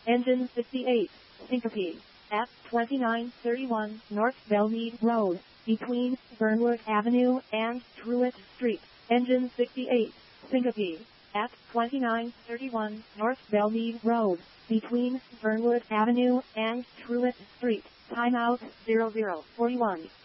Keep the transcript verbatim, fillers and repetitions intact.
Engine sixty-eight, syncope, at twenty-nine thirty-one North Belmead Road, between Burnwood Avenue and Truett Street. Engine sixty-eight, syncope, at twenty-nine thirty-one North Belmead Road, between Burnwood Avenue and Truett Street. Timeout zero zero forty-one.